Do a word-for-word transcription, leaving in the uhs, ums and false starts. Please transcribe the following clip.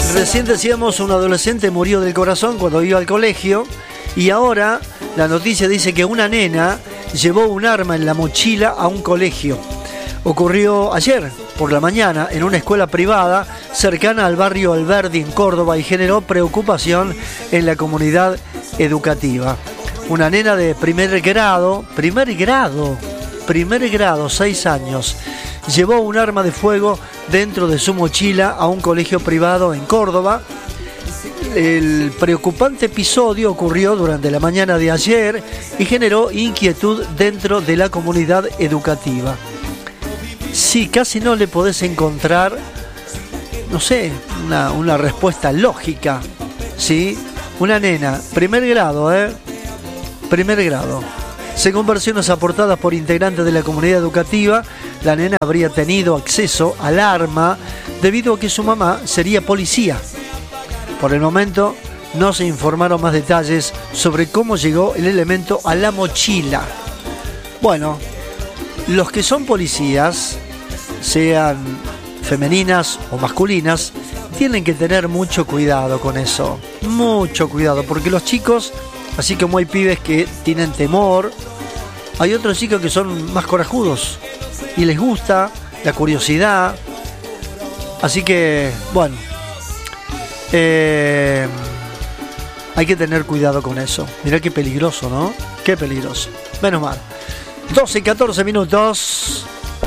Recién decíamos, un adolescente murió del corazón cuando iba al colegio, y ahora la noticia dice que una nena llevó un arma en la mochila a un colegio. Ocurrió ayer por la mañana en una escuela privada cercana al barrio Alberdi en Córdoba y generó preocupación en la comunidad educativa. Una nena de primer grado, primer grado, primer grado, seis años, llevó un arma de fuego dentro de su mochila a un colegio privado en Córdoba. El preocupante episodio ocurrió durante la mañana de ayer y generó inquietud dentro de la comunidad educativa. Sí, casi no le podés encontrar, no sé, una, una respuesta lógica, ¿sí? Una nena, primer grado, ¿eh? Primer grado. Según versiones aportadas por integrantes de la comunidad educativa, la nena habría tenido acceso al arma debido a que su mamá sería policía. Por el momento no se informaron más detalles sobre cómo llegó el elemento a la mochila. Bueno, los que son policías, sean femeninas o masculinas, tienen que tener mucho cuidado con eso. Mucho cuidado, porque los chicos, así como hay pibes que tienen temor, hay otros chicos que son más corajudos y les gusta la curiosidad. Así que, bueno, eh, hay que tener cuidado con eso. Mirá qué peligroso, ¿no? Qué peligroso. Menos mal. doce y catorce minutos.